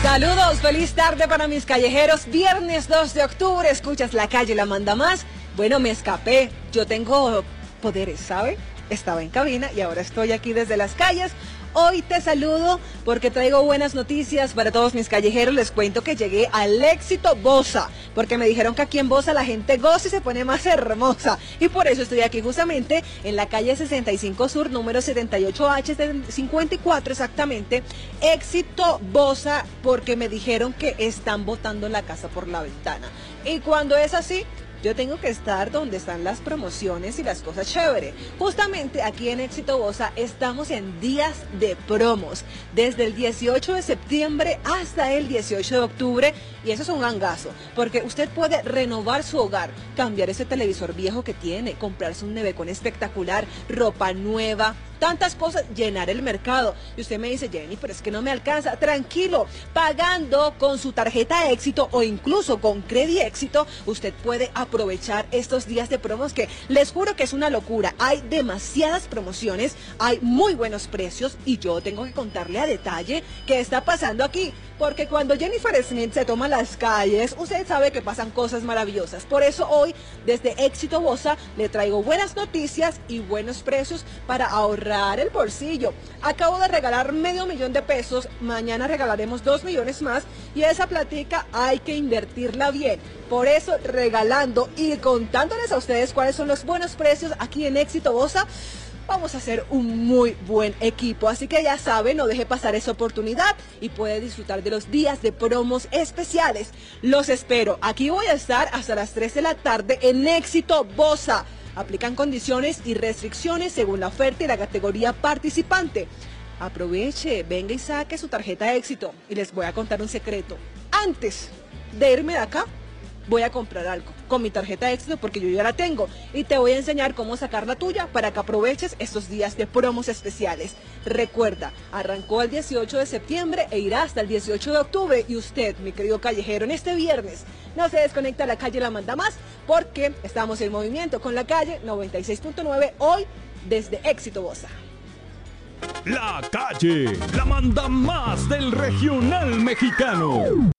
Saludos, feliz tarde para mis callejeros. Viernes 2 de octubre, escuchas La Calle La Manda Más. Bueno, me escapé, yo tengo poderes, ¿sabe? Estaba en cabina y ahora estoy aquí desde las calles. Hoy te saludo porque traigo buenas noticias para todos mis callejeros. Les cuento que llegué al Éxito Bosa, porque me dijeron que aquí en Bosa la gente goza y se pone más hermosa. Y por eso estoy aquí justamente en la calle 65 Sur, número 78H 54 exactamente. Éxito Bosa, porque me dijeron que están botando la casa por la ventana. Y cuando es así, yo tengo que estar donde están las promociones y las cosas chéveres. Justamente aquí en Éxito Bosa estamos en días de promos, desde el 18 de septiembre hasta el 18 de octubre. Y eso es un gangazo, porque usted puede renovar su hogar, cambiar ese televisor viejo que tiene, comprarse un nevecón espectacular, ropa nueva, tantas cosas, llenar el mercado. Y usted me dice, Jenny, pero es que no me alcanza. Tranquilo, pagando con su tarjeta Éxito o incluso con Credit Éxito, usted puede aprovechar estos días de promos que les juro que es una locura. Hay demasiadas promociones, hay muy buenos precios y yo tengo que contarle a detalle qué está pasando aquí. Porque cuando Jennifer Smith se toma las calles, usted sabe que pasan cosas maravillosas. Por eso hoy, desde Éxito Bosa, le traigo buenas noticias y buenos precios para ahorrar el bolsillo. Acabo de regalar $500,000, mañana regalaremos 2 millones más y esa platica hay que invertirla bien. Por eso, regalando y contándoles a ustedes cuáles son los buenos precios aquí en Éxito Bosa, vamos a hacer un muy buen equipo, así que ya sabe, no deje pasar esa oportunidad y puede disfrutar de los días de promos especiales. Los espero, aquí voy a estar hasta las 3 de la tarde en Éxito Bosa. Aplican condiciones y restricciones según la oferta y la categoría participante. Aproveche, venga y saque su tarjeta Éxito y les voy a contar un secreto. Antes de irme de acá, voy a comprar algo con mi tarjeta Éxito porque yo ya la tengo y te voy a enseñar cómo sacar la tuya para que aproveches estos días de promos especiales. Recuerda, arrancó el 18 de septiembre e irá hasta el 18 de octubre y usted, mi querido callejero, en este viernes no se desconecta, La Calle La Manda Más, porque estamos en movimiento con La Calle 96.9 hoy desde Éxito Bosa. La Calle La Manda Más del regional mexicano.